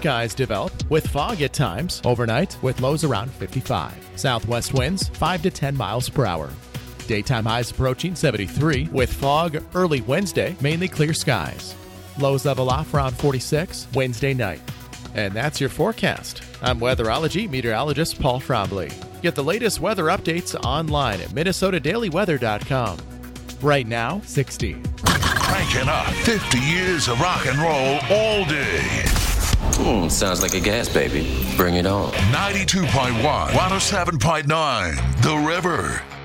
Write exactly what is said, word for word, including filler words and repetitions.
skies develop with fog at times overnight with lows around fifty-five. Southwest winds five to ten miles per hour. Daytime highs approaching seventy-three with fog early Wednesday, mainly clear skies. Lows level off around forty-six Wednesday night. And that's your forecast. I'm weatherology meteorologist Paul Trombley. Get the latest weather updates online at minnesota daily weather dot com. Right now, sixty. Cranking up fifty years of rock and roll all day. Hmm, sounds like a gas baby. Bring it on. ninety-two point one, one oh seven point nine, The River.